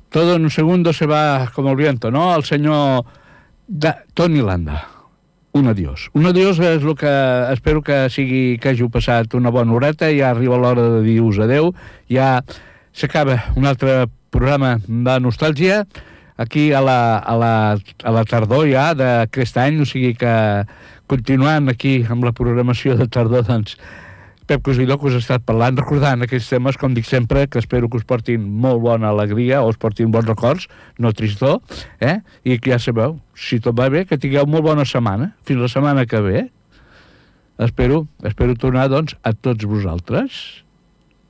Todo en un segundo se va como el viento, ¿no? El senyor Toni Landa. Un adiós. Un adiós és el que espero que sigui que hàgiu passat una bona horeta, ja arriba l'hora de dir-vos adeu, ja s'acaba un altre programa de nostàlgia, aquí a la tardor ja d'aquest any, o sigui que continuant aquí amb la programació de tardor, doncs Pep Cosilló que us ha estat parlant, recordant aquests temes, com dic sempre, que espero que us portin molt bona alegria o us portin bons records, no tristor, i que ja sabeu, si tot va bé, que tingueu molt bona setmana, fins la setmana que ve. Espero tornar, doncs, a tots vosaltres.